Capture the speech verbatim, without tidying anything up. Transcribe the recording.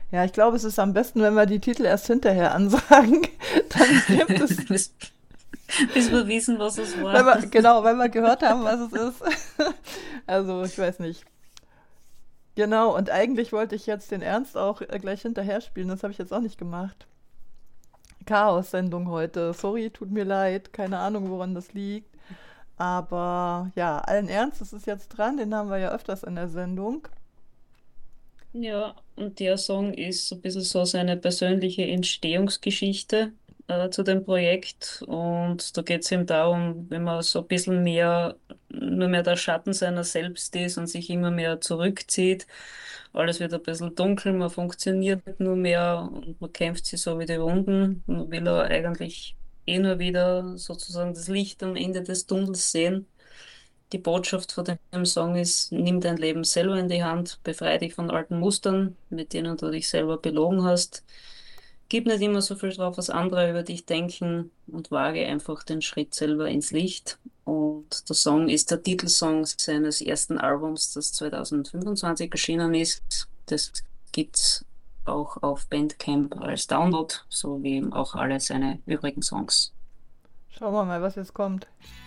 Ja, ich glaube, es ist am besten, wenn wir die Titel erst hinterher ansagen. Dann gibt es, bis, bis wir wissen, was es wenn war. wir, genau, wenn wir gehört haben, was es ist. Also, ich weiß nicht. Genau, und eigentlich wollte ich jetzt den Ernst auch äh, gleich hinterher spielen. Das habe ich jetzt auch nicht gemacht. Chaos-Sendung heute. Sorry, tut mir leid. Keine Ahnung, woran das liegt. Aber ja, allen Ernstes ist jetzt dran. Den haben wir ja öfters in der Sendung. Ja, und der Song ist so ein bisschen so seine persönliche Entstehungsgeschichte äh, zu dem Projekt. Und da geht es ihm darum, wenn man so ein bisschen mehr, nur mehr der Schatten seiner selbst ist und sich immer mehr zurückzieht. Alles wird ein bisschen dunkel, man funktioniert nur mehr und man kämpft sich so wie die Wunden. Man will er eigentlich eh nur wieder sozusagen das Licht am Ende des Tunnels sehen. Die Botschaft von dem Song ist, nimm dein Leben selber in die Hand, befreie dich von alten Mustern, mit denen du dich selber belogen hast. Gib nicht immer so viel drauf, was andere über dich denken und wage einfach den Schritt selber ins Licht. Und der Song ist der Titelsong seines ersten Albums, das zwanzig fünfundzwanzig erschienen ist. Das gibt's auch auf Bandcamp als Download, so wie auch alle seine übrigen Songs. Schauen wir mal, was jetzt kommt.